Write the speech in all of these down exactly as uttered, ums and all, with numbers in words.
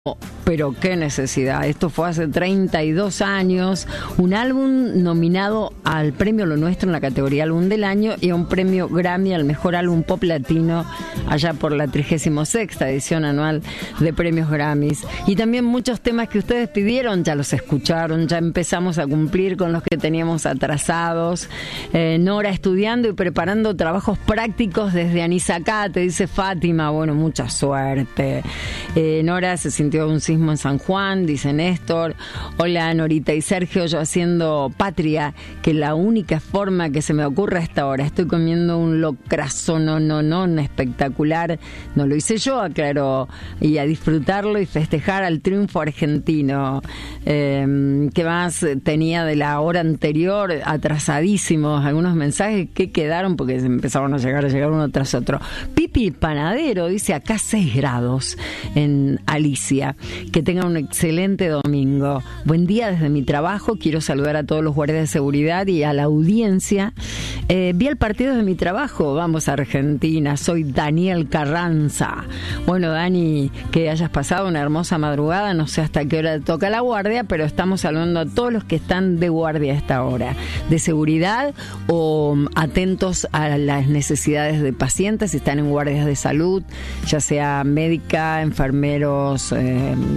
Pero qué necesidad, esto fue hace treinta y dos años, un álbum nominado al premio Lo Nuestro en la categoría Álbum del Año y a un premio Grammy al Mejor Álbum Pop Latino allá por la trigésima sexta edición anual de premios Grammys. Y también muchos temas que ustedes pidieron, ya los escucharon, ya empezamos a cumplir con los que teníamos atrasados. Eh, Nora estudiando y preparando trabajos prácticos desde Anizacate, dice Fátima, bueno, mucha suerte. Eh, Nora se sintió un sismo en San Juan, dice Néstor. Hola Norita y Sergio, yo haciendo patria, que la única forma que se me ocurre a esta hora, estoy comiendo un locrazo no, no, no, espectacular, no lo hice yo, aclaró, y a disfrutarlo y festejar al triunfo argentino. Eh, ¿Qué más tenía de la hora anterior? Atrasadísimos, algunos mensajes que quedaron porque se empezaron a llegar, a llegar uno tras otro. Pipi Panadero dice acá seis grados en Alicia. Que tengan un excelente domingo. Buen día desde mi trabajo. Quiero saludar a todos los guardias de seguridad y a la audiencia. Eh, vi el partido de mi trabajo. Vamos a Argentina. Soy Daniel Carranza. Bueno, Dani, que hayas pasado una hermosa madrugada. No sé hasta qué hora toca la guardia, pero estamos saludando a todos los que están de guardia a esta hora. De seguridad o atentos a las necesidades de pacientes. Si están en guardias de salud, ya sea médica, enfermeros, eh,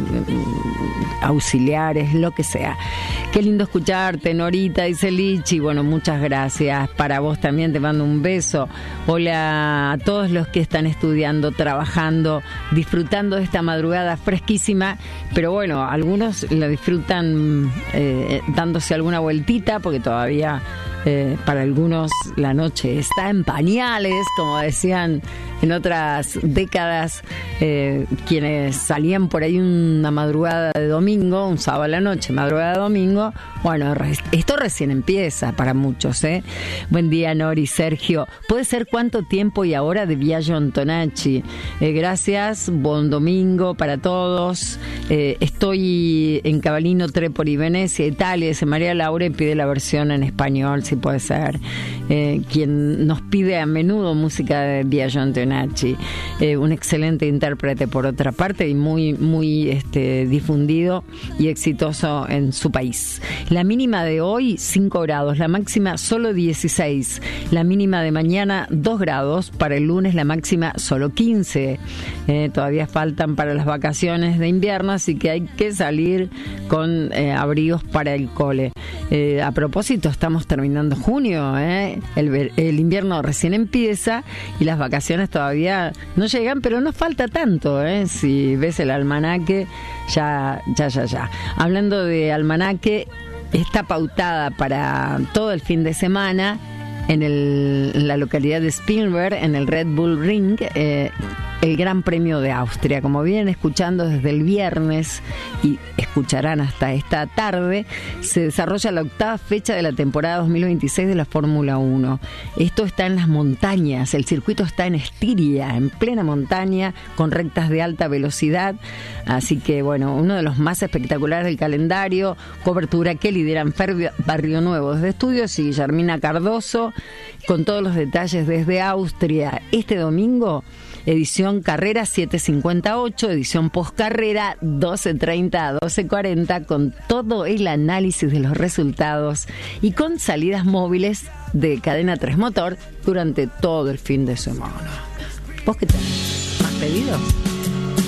auxiliares, lo que sea. Qué lindo escucharte, Norita, dice Lichi. Bueno, muchas gracias. Para vos también te mando un beso. Hola a todos los que están estudiando, trabajando, disfrutando de esta madrugada fresquísima, pero bueno, algunos la disfrutan eh, dándose alguna vueltita, porque todavía eh, para algunos la noche está en pañales, como decían en otras décadas, eh, quienes salían por ahí una madrugada de domingo, un sábado a la noche, madrugada de domingo. Bueno, esto recién empieza para muchos, ¿eh? Buen día, Nori, Sergio. ¿Puede ser cuánto tiempo y ahora de Biagio Antonacci? Eh, gracias, buen domingo para todos. Eh, estoy en Cavallino, Trépoli, Venecia, Italia, dice María Laura, y pide la versión en español, si puede ser. Eh, quien nos pide a menudo música de Biagio Antonacci. Eh, un excelente intérprete por otra parte y muy, muy este, difundido y exitoso en su país. La mínima de hoy cinco grados, la máxima solo dieciséis, la mínima de mañana dos grados, para el lunes la máxima solo quince. Eh, todavía faltan para las vacaciones de invierno, así que hay que salir con eh, abrigos para el cole. Eh, a propósito, estamos terminando junio, ¿eh? el, el invierno recién empieza y las vacaciones todavía no llegan, pero no falta tanto, ¿eh? Si ves el almanaque, ya, ya, ya, ya. Hablando de almanaque, está pautada para todo el fin de semana en, el, en la localidad de Spielberg, en el Red Bull Ring, eh, el Gran Premio de Austria. Como vienen escuchando desde el viernes y escucharán hasta esta tarde, se desarrolla la octava fecha de la temporada dos mil veintiséis de la Fórmula uno. Esto está en las montañas, el circuito está en Estiria, en plena montaña, con rectas de alta velocidad, así que bueno, uno de los más espectaculares del calendario, cobertura que lideran Fer Barrio Nuevo desde Estudios y Guillermina Cardoso, con todos los detalles desde Austria. Este domingo, edición carrera siete cincuenta y ocho, edición postcarrera doce treinta a doce cuarenta, con todo el análisis de los resultados y con salidas móviles de Cadena tres Motor durante todo el fin de semana. ¿Vos qué tenés? ¿Más pedidos?